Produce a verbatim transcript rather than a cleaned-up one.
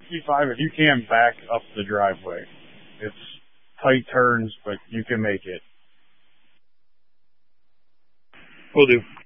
sixty-five, if you can, back up the driveway. It's tight turns, but you can make it. Will do.